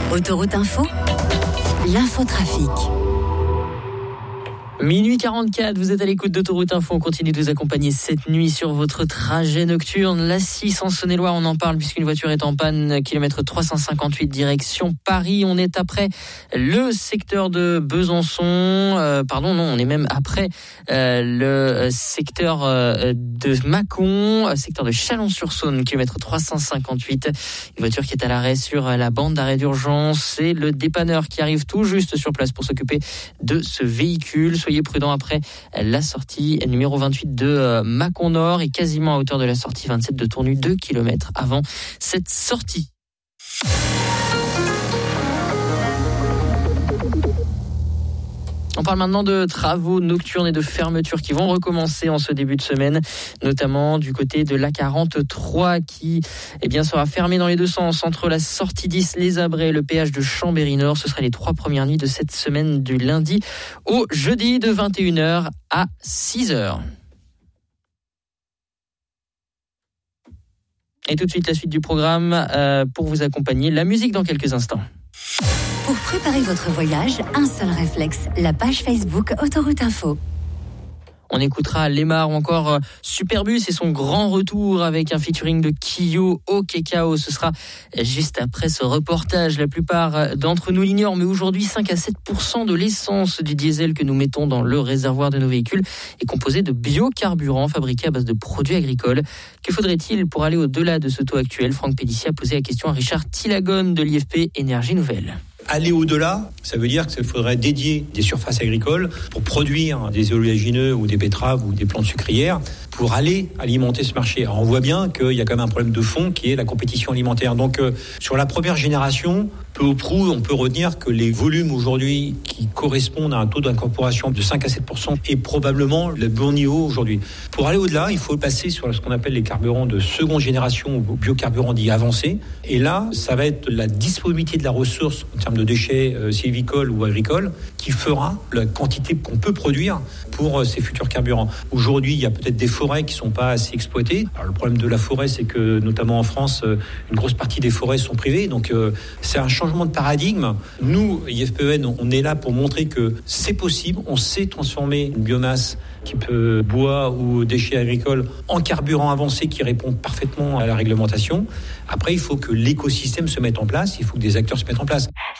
Autoroute Info, l'infotrafic. Minuit 44, vous êtes à l'écoute d'Autoroute Info. On continue de vous accompagner cette nuit sur votre trajet nocturne. La 6 en Saône-et-Loire, on en parle puisqu'une voiture est en panne, kilomètre 358 direction Paris. On est après le secteur de Besançon. On est même après le secteur de Mâcon, secteur de Chalon-sur-Saône, kilomètre 358. Une voiture qui est à l'arrêt sur la bande d'arrêt d'urgence. C'est le dépanneur qui arrive tout juste sur place pour s'occuper de ce véhicule. Soyez prudents après la sortie numéro 28 de Mâcon Nord et quasiment à hauteur de la sortie 27 de Tournu, 2 km avant cette sortie. On parle maintenant de travaux nocturnes et de fermetures qui vont recommencer en ce début de semaine, notamment du côté de l'A43 qui sera fermé dans les deux sens entre la sortie 10, les Abrets et le péage de Chambéry-Nord. Ce sera les 3 premières nuits de cette semaine du lundi au jeudi de 21h à 6h. Et tout de suite la suite du programme pour vous accompagner. La musique dans quelques instants. Pour préparer votre voyage, un seul réflexe, la page Facebook Autoroute Info. On écoutera Lemar ou encore Superbus et son grand retour avec un featuring de Kyo au Kekao. Ce sera juste après ce reportage. La plupart d'entre nous l'ignorent, mais aujourd'hui, 5 à 7% de l'essence du diesel que nous mettons dans le réservoir de nos véhicules est composé de biocarburants fabriqués à base de produits agricoles. Que faudrait-il pour aller au-delà de ce taux actuel ? Franck Pélissier a posé la question à Richard Tilagone de l'IFP Énergie Nouvelle. Aller au-delà, ça veut dire qu'il faudrait dédier des surfaces agricoles pour produire des oléagineux ou des betteraves ou des plantes sucrières pour aller alimenter ce marché. Alors on voit bien qu'il y a quand même un problème de fond qui est la compétition alimentaire. Donc sur la première génération, peu ou prou, on peut retenir que les volumes aujourd'hui qui correspondent à un taux d'incorporation de 5 à 7% est probablement le bon niveau aujourd'hui. Pour aller au-delà, il faut passer sur ce qu'on appelle les carburants de seconde génération ou biocarburants dits avancés. Et là, ça va être la disponibilité de la ressource en termes de déchets sylvicoles ou agricoles qui fera la quantité qu'on peut produire pour ces futurs carburants. Aujourd'hui, il y a peut-être des forêts qui ne sont pas assez exploitées. Alors, le problème de la forêt, c'est que notamment en France, une grosse partie des forêts sont privées. Donc c'est un changement de paradigme. Nous, IFPEN, on est là pour montrer que c'est possible. On sait transformer une biomasse type bois ou déchets agricoles en carburant avancé qui répond parfaitement à la réglementation. Après, il faut que l'écosystème se mette en place, il faut que des acteurs se mettent en place.